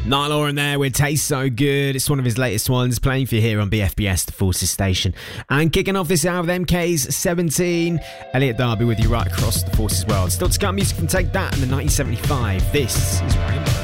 Niall Horan there with Taste So Good. It's one of his latest ones, playing for you here on BFBS, the Forces station. And kicking off this hour with MK's 17. Elliot Darby with you right across the Forces world. Still to come, music from Take That in the 1975. This is Rainbow.